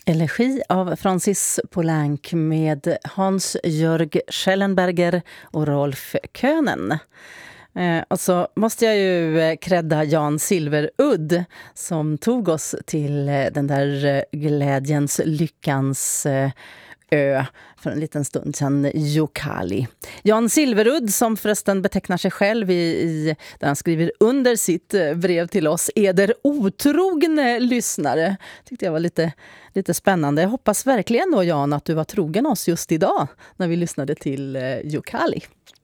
Elegi av Francis Poulenc med Hans-Jörg Schellenberger och Rolf Könen. Och så måste jag ju credda Jan Silverudd som tog oss till den där glädjens, lyckans ö för en liten stund sedan, Jokali. Jan Silverudd, som förresten betecknar sig själv där han skriver under sitt brev till oss, eder otrogne lyssnare. Tyckte jag var lite spännande. Jag hoppas verkligen då, Jan, att du var trogen oss just idag när vi lyssnade till Jokali.